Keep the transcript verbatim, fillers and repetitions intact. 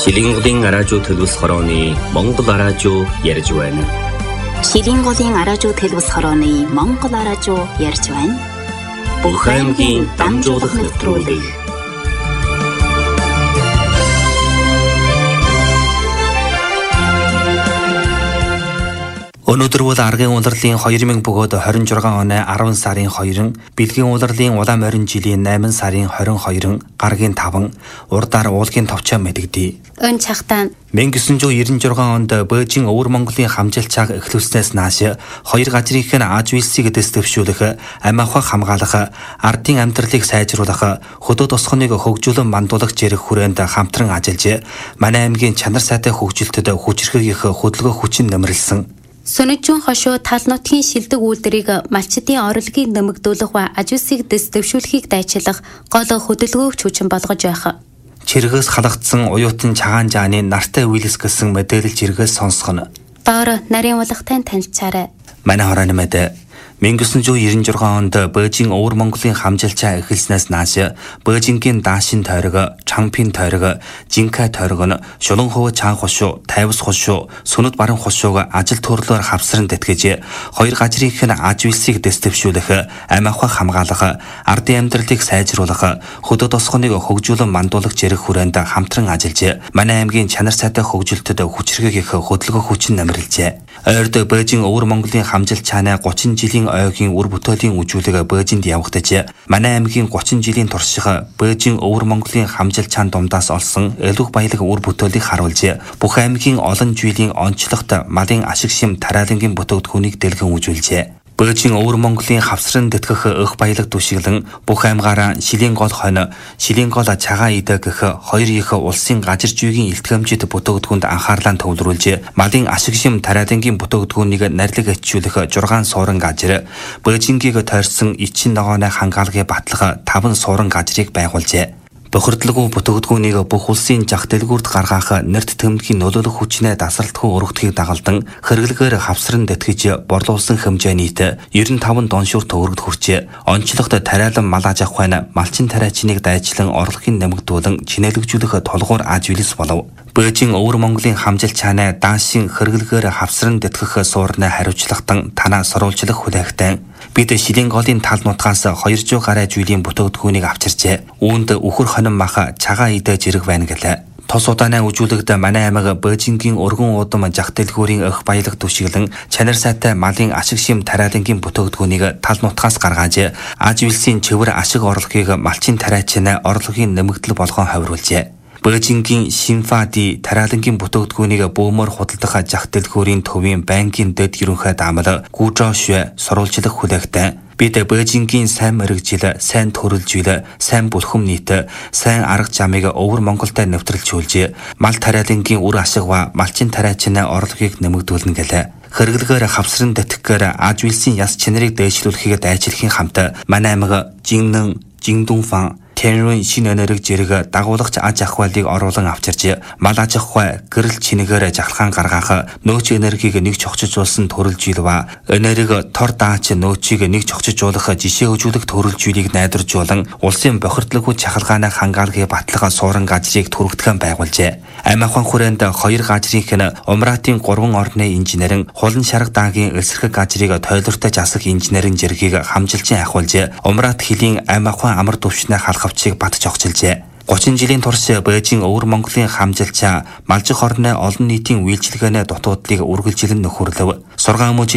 Шилинголын араажуу төлөвс хорооны Монгол араажуу ярьж байна. Шилинголын араажуу төлөвс хорооны Монгол араажуу ярьж байна. Бүх аймгийн дамжуулах нэвтрүүлэг. Өнөөдөр бол аргын улирлын хоёр мянга бөгөөд хорин жургаан оны арван сарын хоёрын, бэлгийн улирлын улаан морин жилийн найман сарын хорин хоёрын, гаргийн таван, урдаар уулгийн товчоо мэдэгдээ. Өн чахтаа мянга gyusen жүз девяносто шесть онд Бээжин Өвөр Монголын хамжилчааг эхлүүлснээс нааш хоёр газрынх нь аж үйлсийг дэвшүүлэх, амь ахуйг хамгаалах, ардын амьдралыг сайжруулах, хөдөө тосгоныг хөгжүүлэн мандуулах зэрэг хүрээнд хамтран ажиллаж, манай аймгийн чанар сайтай хөгжилтөд хүчрхэг их хөдөлгөөн хүчин нэмэрлсэн. Сөнөчүүн хошуу тал нутгийн шилдэг үйлдвэрийг малчдын орлогыг нэмэгдүүлэх ба аж үйлсийг дэвшүүлэхийг дайчлах гол хөдөлгөөг хүчин болгож байх. Чиргээс халагдсан уюутан чагаан жааны нартай үйлс гэсэн мэдээлэл жиргээс сонсгоно. Доор нарийн улгатай танилцаарай. Манай хорооны мэдээ мянга gyusen жүз девяносто шесть онд Бээжин Өвөр Монголын хамжилчаа эхэлснээс нааш Бээжингийн Даашин тойрог, Чампин тойрог, Жинка тойрог нь Шулан хувь Чаан хошуу, Тайвас хошуу, Сүнэт баран хошууг ажил төрлөөр хавсран тэтгэж, хоёр газрынх нь аж үйлсийг дэвшүүлэх, амь ахуйг хамгаалах, ардын амьдралыг сайжруулах, хөдөө тосгоныг хөгжүүлэн мандуулах зэрэг хүрээнд хамтран ажиллаж, манай аймгийн чанар сайтай хөгжилтөд хүчрхэг их хөдөлгөөн хүчин нэмэрлэжээ. Ойрд Бээжин Өвөр Монголын хамжилчааны гучин жилийн ойгийн үр бүтээлийн үжүүлэг Бээжинд явагдаж, манай аймгийн гучин жилийн турших Бээжин Өвөр Монголын хамжилчаан дундаас олсон элүүх баялаг үр бүтээлийг харуулж, бүх аймгийн олон жилийн онцлогт малын ашиг шим тариалангийн бүтээгдэхүүнийг дэлгэн үзүүлжээ. Бээжин Өвөр Монголын хавсран тэтгэх өх баялаг түшиглэн бүх аймгаараа шилийн гол хонь, шилийн гол чагаа идэ гэх хоёр их улсын газар зүйн илтгэмжид бүтээгдэхүүнд анхаарлаа төвлөрүүлж, малын ашиг шим тариалангийн бүтээгдэхүүнийг нарилга ичүүлэх жургаан суурин газар, Бээжингийг тойрсон эчин ногооны хангаалгын батлах таван суурин газрыг байгуулжээ. Бохирдлагүй бүтээгдэхүүнийг бүх улсын зах дэлгүүрт гаргах нэрт тэмдгийн нөлөөлөх хүчнээ дасралтгүй өргөдөхийг дагалдан хэрэглэгээр хавсран тэтгэж борлуулсан хэмжээ нийт девяносто таван доншуур төгрөгд хүрчээ. Онцлогт тариалан мал аж ахуйн малчин тариачныг дайчлан орлогын нэмэгдүүлэн чинэлэгжүүлэх толгуур аж үйлс болов. Бээжин Өвөр Монголын хамжилчааны Даашин хэрэглэгээр хавсран тэтгэх суурны хариуцлагатан танаа сурвалжлах хүлээгтэн бид шилийн голын тал нутгаас хоёр жүз гаруй жилийн бүтээгдэхүүнийг авчирчээ. Үүнд үхэр хонин мах, чагаа идэ зэрэг байна гэлээ. Тос удааны үжүүлэгт манай аймаг Бээжингийн өргөн удам зах дэлгүүрийн өх баялаг түшиглэн чанар сайтай малын ашиг шим тариалангийн бүтээгдэхүүнийг тал нутгаас гаргаж, аж үйлсийн чивэр ашиг орлогыг малчин тариачны орлогын нэмэгдэл болгон хавруулжээ. Бээжингийн Шинфади тариалангийн бүтээгдэхүүнийг бөөмөр худалдах зах дэлгүүрийн төвийн банкын дэд ерөнхий даамал Гүжошвэ сурвалжлах хүлээгтэн бид Бээжингийн сайн мэрэгжил, сайн төрөлжил, сайн бүлхэм нийт, сайн арга замыг Өвөр Монголтой нэвтрэлжүүлж, мал тариалангийн үр ашиг ба малчин тариачны орлогыг нэмэгдүүлнэ гэлээ. Хэрэглэгээр хавсран тэтгэхээр аж үйлсийн яс чанарыг дээшлүүлэхийг дайчлахын хамт манай аймаг Жингнэн, Жингдунфан, Тэрэн шинэ энерги зэрэг дагуулагч аж ахуйлыг оруулан авчирж, мал аж ахуй гэрэл чинэгээр жахалгаан гаргах, нөөц энергийг нэг чогчжуулсан төрөлжил ба энерги тор даач нөөцийг нэг чогчжуулах жишээ хөгжүүлэх төрөлжүүлийг найдваржуулан улсын бохирдлагүй чахалгааны хангаалгын батлага суурин газрыг түргэтгэн байгуулжээ. Амь ахуйн хүрээнд хоёр газрынх нь Умратын гурван орны инженерэн хулан шарга даагийн эсрэг газрыг тойлортой засах инженерийн зэргийг хамжилчин ахиулж, Умрат хилийн амь ахуйн амар төвшнээ халах авчиг бат жогчилжээ. гучин жилийн турш Бээжин Өвөр Монголын хамжилчаа малжих орны олон нийтийн үйлчилгээний дутуудлыг үргэлжилэн нөхөрлөв. Сургаан мужийн